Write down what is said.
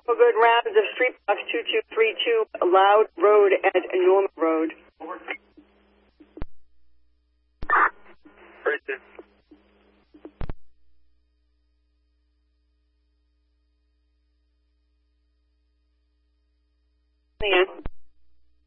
for good rounds of Street Box 2232 Loud Road at Norman Road. Person. Yeah.